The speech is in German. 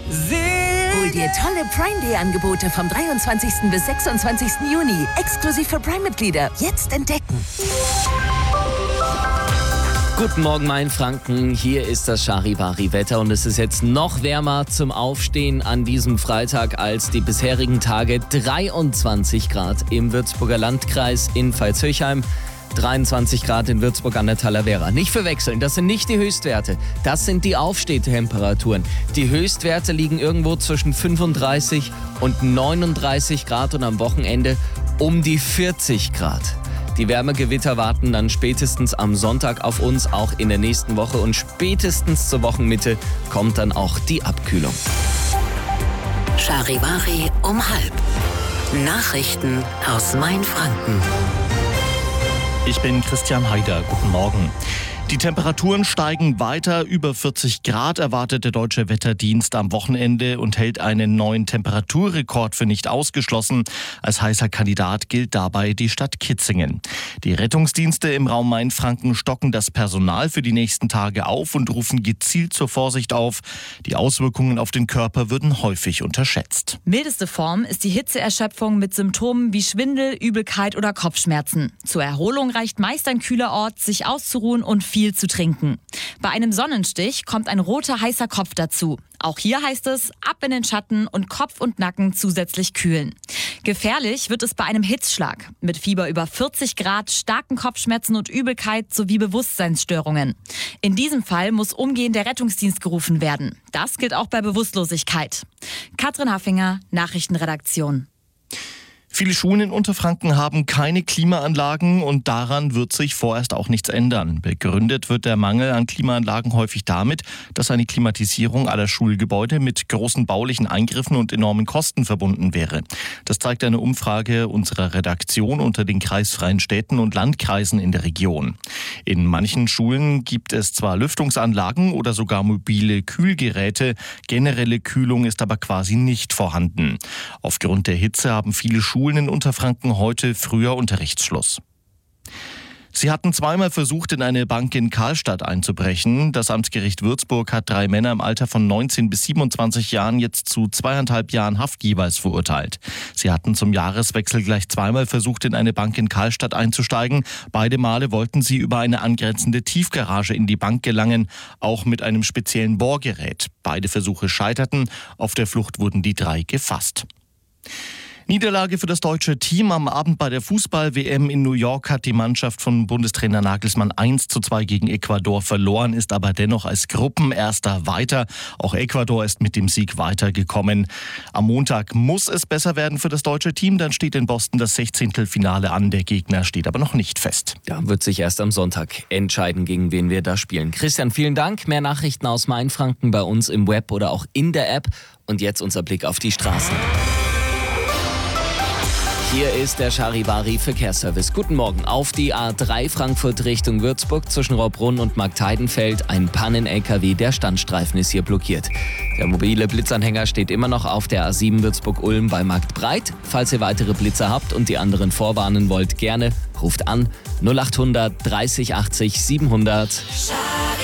Hol dir tolle Prime Day Angebote vom 23. bis 26. Juni. Exklusiv für Prime-Mitglieder. Jetzt entdecken. Guten Morgen, Mainfranken. Hier ist das Charivari-Wetter und es ist jetzt noch wärmer zum Aufstehen an diesem Freitag als die bisherigen Tage. 23 Grad im Würzburger Landkreis in Veitshöchheim. 23 Grad in Würzburg an der Talavera. Nicht verwechseln, das sind nicht die Höchstwerte. Das sind die Aufstehtemperaturen. Die Höchstwerte liegen irgendwo zwischen 35 und 39 Grad und am Wochenende um die 40 Grad. Die Wärmegewitter warten dann spätestens am Sonntag auf uns, auch in der nächsten Woche. Und spätestens zur Wochenmitte kommt dann auch die Abkühlung. Charivari um 12:30. Nachrichten aus Mainfranken. Ich bin Christian Haider. Guten Morgen. Die Temperaturen steigen weiter. Über 40 Grad erwartet der Deutsche Wetterdienst am Wochenende und hält einen neuen Temperaturrekord für nicht ausgeschlossen. Als heißer Kandidat gilt dabei die Stadt Kitzingen. Die Rettungsdienste im Raum Mainfranken stocken das Personal für die nächsten Tage auf und rufen gezielt zur Vorsicht auf. Die Auswirkungen auf den Körper würden häufig unterschätzt. Mildeste Form ist die Hitzeerschöpfung mit Symptomen wie Schwindel, Übelkeit oder Kopfschmerzen. Zur Erholung reicht meist ein kühler Ort, sich auszuruhen und viel zu trinken. Bei einem Sonnenstich kommt ein roter, heißer Kopf dazu. Auch hier heißt es, ab in den Schatten und Kopf und Nacken zusätzlich kühlen. Gefährlich wird es bei einem Hitzschlag. Mit Fieber über 40 Grad, starken Kopfschmerzen und Übelkeit sowie Bewusstseinsstörungen. In diesem Fall muss umgehend der Rettungsdienst gerufen werden. Das gilt auch bei Bewusstlosigkeit. Katrin Haffinger, Nachrichtenredaktion. Viele Schulen in Unterfranken haben keine Klimaanlagen und daran wird sich vorerst auch nichts ändern. Begründet wird der Mangel an Klimaanlagen häufig damit, dass eine Klimatisierung aller Schulgebäude mit großen baulichen Eingriffen und enormen Kosten verbunden wäre. Das zeigt eine Umfrage unserer Redaktion unter den kreisfreien Städten und Landkreisen in der Region. In manchen Schulen gibt es zwar Lüftungsanlagen oder sogar mobile Kühlgeräte, generelle Kühlung ist aber quasi nicht vorhanden. Aufgrund der Hitze haben viele Schulen in Unterfranken heute früher Unterrichtsschluss. Sie hatten zweimal versucht, in eine Bank in Karlstadt einzubrechen. Das Amtsgericht Würzburg hat 3 Männer im Alter von 19 bis 27 Jahren jetzt zu 2,5 Jahren Haft jeweils verurteilt. Sie hatten zum Jahreswechsel gleich zweimal versucht, in eine Bank in Karlstadt einzusteigen. Beide Male wollten sie über eine angrenzende Tiefgarage in die Bank gelangen, auch mit einem speziellen Bohrgerät. Beide Versuche scheiterten. Auf der Flucht wurden die 3 gefasst. Niederlage für das deutsche Team. Am Abend bei der Fußball-WM in New York hat die Mannschaft von Bundestrainer Nagelsmann 1:2 gegen Ecuador verloren, ist aber dennoch als Gruppenerster weiter. Auch Ecuador ist mit dem Sieg weitergekommen. Am Montag muss es besser werden für das deutsche Team. Dann steht in Boston das 16. Finale an. Der Gegner steht aber noch nicht fest. Da wird sich erst am Sonntag entscheiden, gegen wen wir da spielen. Christian, vielen Dank. Mehr Nachrichten aus Mainfranken bei uns im Web oder auch in der App. Und jetzt unser Blick auf die Straßen. Hier ist der Charivari Verkehrsservice. Guten Morgen. Auf die A3 Frankfurt Richtung Würzburg zwischen Rohrbrunn und Marktheidenfeld ein Pannen-LKW. Der Standstreifen ist hier blockiert. Der mobile Blitzanhänger steht immer noch auf der A7 Würzburg-Ulm bei Marktbreit. Falls ihr weitere Blitzer habt und die anderen vorwarnen wollt, gerne ruft an 0800 30 80 700.